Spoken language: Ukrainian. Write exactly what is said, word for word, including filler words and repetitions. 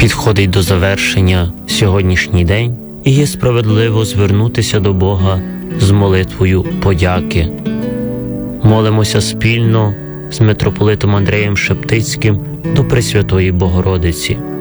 Підходить до завершення сьогоднішній день, і є справедливо звернутися до Бога з молитвою подяки. Молимося спільно з митрополитом Андреєм Шептицьким до Пресвятої Богородиці.